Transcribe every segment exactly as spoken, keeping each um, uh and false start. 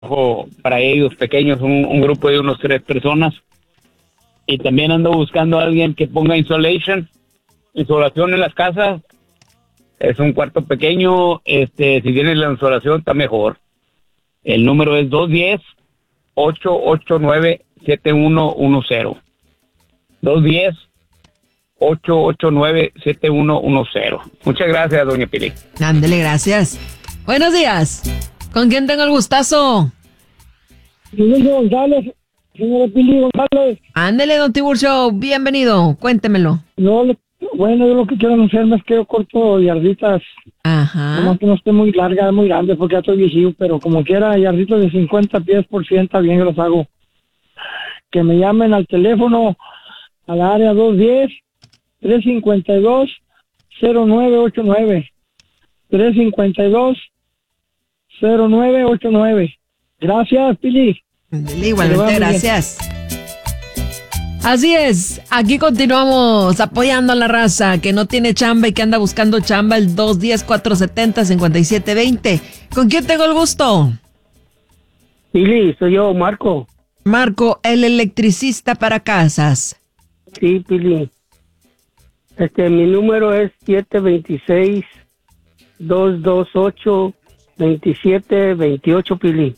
trabajo para ellos pequeños, un, un grupo de unos tres personas. Y también ando buscando a alguien que ponga insulation, insolación en las casas. Es un cuarto pequeño, este, si tiene la insolación está mejor. El número es dos uno cero, ocho ocho nueve, siete uno uno cero. dos uno cero, ocho ocho nueve, siete uno uno cero. Muchas gracias, doña Pili. Ándele, gracias. Buenos días. ¿Con quién tengo el gustazo? Señor González, señor Pili González. Ándele, don Tiburcio, bienvenido. Cuéntemelo. No, le- bueno, yo lo que quiero anunciarme es que yo corto yarditas. Ajá. Nomás que no esté muy larga, muy grande, porque ya estoy viejillo, pero como quiera, yarditas de cincuenta pies por ciento, bien que los hago. Que me llamen al teléfono, a la área dos uno cero, tres cinco dos, cero nueve ocho nueve. tres cinco dos, cero nueve ocho nueve. Gracias, Pili. Ándele, igualmente, gracias. Así es, aquí continuamos apoyando a la raza que no tiene chamba y que anda buscando chamba, el dos uno cero, cuatro siete cero, cinco siete dos cero. ¿Con quién tengo el gusto? Pili, soy yo, Marco. Marco, el electricista para casas. Sí, Pili. Este, mi número es siete dos seis, dos dos ocho, dos siete dos ocho, Pili.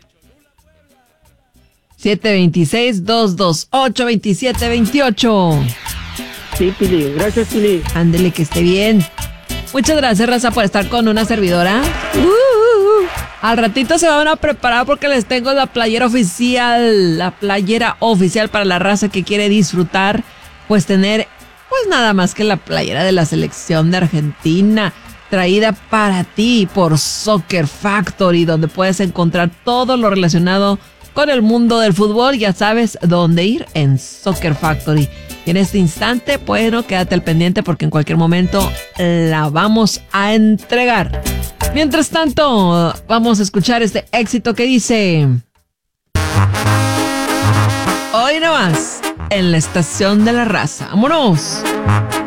siete dos seis, dos dos ocho, dos siete dos ocho. Sí, Pili. Gracias, Pili. Ándele, que esté bien. Muchas gracias, raza, por estar con una servidora. Uh, uh, uh. Al ratito se van a preparar porque les tengo la playera oficial. La playera oficial para la raza que quiere disfrutar. Pues tener, pues nada más que la playera de la selección de Argentina. Traída para ti por Soccer Factory, donde puedes encontrar todo lo relacionado con el mundo del fútbol. Ya sabes dónde ir, en Soccer Factory. Y en este instante, bueno, quédate al pendiente porque en cualquier momento la vamos a entregar. Mientras tanto, vamos a escuchar este éxito que dice: hoy nomás, en la estación de la raza. ¡Vámonos!